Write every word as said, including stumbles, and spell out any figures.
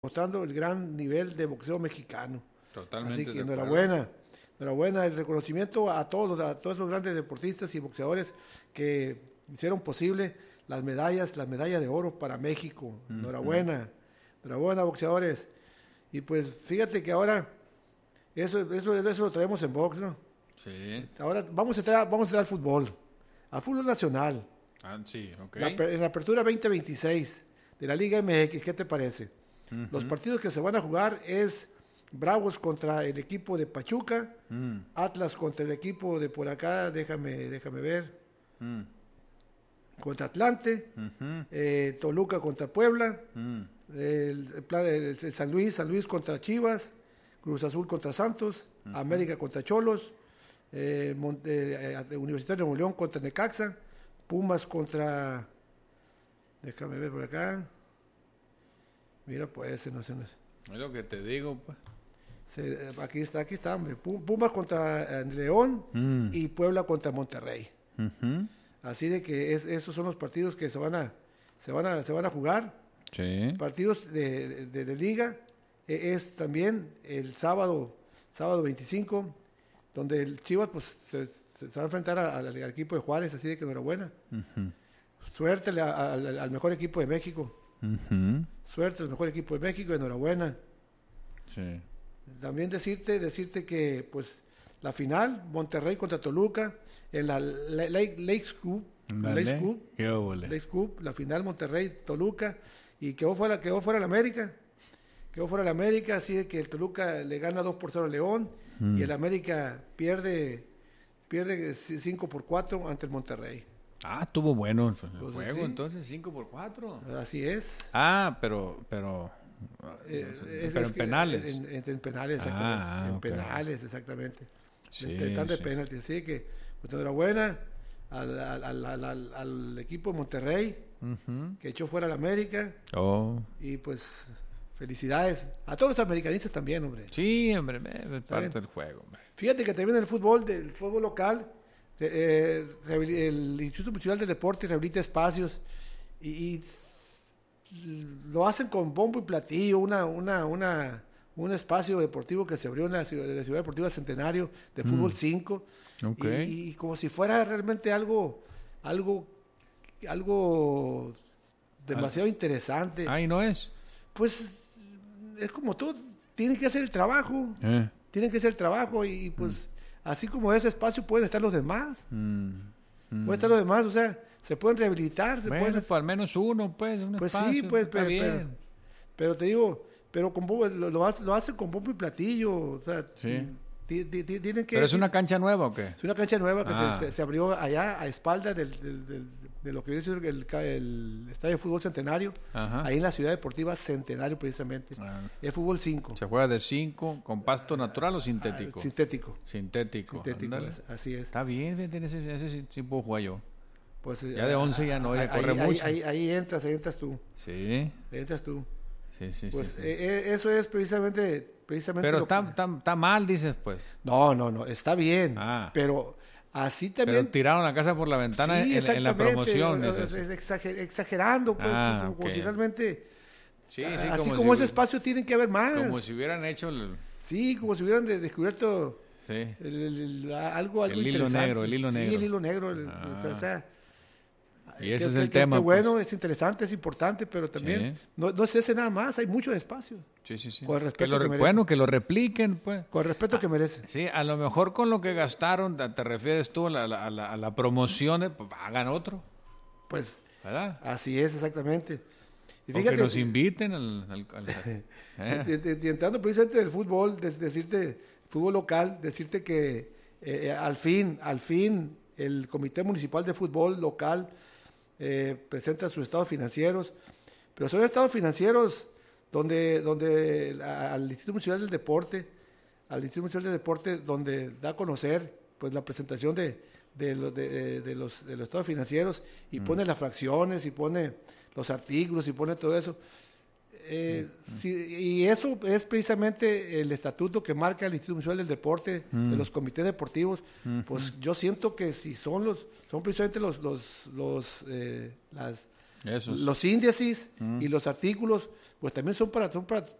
mostrando el gran nivel de boxeo mexicano. Totalmente. Así que enhorabuena, enhorabuena, el reconocimiento a todos, a todos esos grandes deportistas y boxeadores que hicieron posible las medallas, las medallas de oro para México. Enhorabuena, uh-huh. enhorabuena, boxeadores. Y pues fíjate que ahora eso, eso, eso lo traemos en box, ¿no? Sí. Ahora vamos a entrar, vamos a entrar al fútbol, al fútbol nacional. Ah, sí, ok. La, en la apertura veinte veintiséis de la Liga M X, ¿qué te parece? Uh-huh. Los partidos que se van a jugar es Bravos contra el equipo de Pachuca, mm. Atlas contra el equipo de por acá, déjame, déjame ver, mm. contra Atlante, uh-huh. eh, Toluca contra Puebla, mm. el, el, el, el San Luis, San Luis contra Chivas, Cruz Azul contra Santos, uh-huh. América contra Cholos, eh, Monte, eh, Universitario de Nuevo León contra Necaxa, Pumas contra, déjame ver por acá, mira pues, no sé, no sé. Es lo que te digo, pues. Se, aquí está, aquí está, hombre. Pumas contra eh, León mm. y Puebla contra Monterrey. Uh-huh. Así de que es, esos son los partidos que se van a, se van a, se van a jugar. Sí. Partidos de, de, de liga. Eh, es también el sábado, sábado veinticinco, donde el Chivas pues se, se, se va a enfrentar a, a, al equipo de Juárez, así de que enhorabuena. Uh-huh. Suerte a, a, al, al mejor equipo de México. Uh-huh. Suerte al mejor equipo de México, enhorabuena. Sí. También decirte, decirte que pues la final, Monterrey contra Toluca, en la Lake, Lakes Cup, Lakes Cup, Lakes Cup, la final Monterrey, Toluca, y quedó fuera, quedó fuera el América, quedó fuera el América, así de que el Toluca le gana dos por cero a León, mm. y el América pierde, pierde cinco por cuatro ante el Monterrey. Ah, estuvo bueno el pues juego, sí. Entonces cinco por cuatro. Así es. Ah, pero, pero... Eh, es, pero es en penales. En, en, en penales, exactamente. Ah, en okay. penales, exactamente. Sí, en tanto sí. de penalti. Así que, pues enhorabuena al, al, al, al, al, al equipo de Monterrey, uh-huh. que echó fuera al América. Oh. Y pues, felicidades a todos los americanistas también, hombre. Sí, hombre, es parte del juego, hombre. Fíjate que también en el fútbol, del fútbol local, eh, el Instituto Municipal del Deporte rehabilita espacios y, y lo hacen con bombo y platillo, una, una, una, un espacio deportivo que se abrió en la ciudad, la ciudad deportiva Centenario de fútbol cinco, okay. y, y como si fuera realmente algo, algo, algo demasiado Al... interesante. Ahí no es. Pues es como todo, tienen que hacer el trabajo, eh. tienen que hacer el trabajo y pues mm. así como ese espacio pueden estar los demás, mm. Mm. pueden estar los demás, o sea, se pueden rehabilitar, se bueno, pueden... pues al menos uno, pues, un pues espacio, sí, pues, pero, bien. pero, pero te digo, pero con bombo, lo, lo, hace, lo hacen con bombo y platillo, o sea, sí. t- t- t- tienen que... ¿Pero es una cancha nueva o qué? Es una cancha nueva que ah. se, se, se abrió allá a espaldas del, del, del, de lo que viene siendo el, el Estadio de Fútbol Centenario, ajá. ahí en la Ciudad Deportiva Centenario precisamente, ah. es fútbol cinco. ¿Se juega de cinco con pasto natural o sintético? Ah, sintético. Sintético. Sintético, así es. Está bien, ese, ese sí, sí puedo jugar yo. Pues, ya de once ya no, ya ahí, corre ahí, mucho. Ahí, ahí, ahí entras, ahí entras tú. Sí. Ahí entras tú. Sí, sí, pues sí. sí. Eh, eso es precisamente... precisamente pero lo está, que... está, está mal, dices, pues. No, no, no, está bien. Ah. Pero así también... Pero tiraron la casa por la ventana sí, en, en la promoción. Es, es exager, exagerando, pues, ah, como, okay. como si realmente... Sí, sí, así como, como si, ese espacio tienen que haber más. Como si hubieran hecho... El... Sí, como si hubieran de, descubierto sí. el, el, el, algo, algo el interesante. hilo negro, el hilo negro. Sí, el hilo negro. El, ah. o sea, y ese que, es el que, tema. Que bueno, pues. es interesante, es importante, pero también sí. no, no es ese nada más, hay mucho espacio. Sí, sí, sí. Con el respeto que lo, que merece. bueno, que lo repliquen, pues. Con el respeto ah, que merece. Sí, a lo mejor con lo que gastaron, te, te refieres tú a la, a la, a la promoción, pues, hagan otro. Pues, ¿verdad? Así es, exactamente. Y fíjate, o que nos inviten al... al, al eh. y, entrando precisamente del fútbol, de, decirte, fútbol local, decirte que eh, al fin, al fin, el Comité Municipal de Fútbol Local eh, presenta sus estados financieros, pero son estados financieros donde, donde la, al Instituto Municipal del Deporte, al Instituto Municipal del Deporte, donde da a conocer pues la presentación de, de, de, de, de, los, de los estados financieros y mm. pone las fracciones y pone los artículos y pone todo eso. Eh, mm. si, y eso es precisamente el estatuto que marca el Instituto Municipal del Deporte, mm. de los comités deportivos. Mm. Pues yo siento que si son los, son precisamente los, los, los, eh, las, Esos. Los índices mm. y los artículos, pues también son para, son para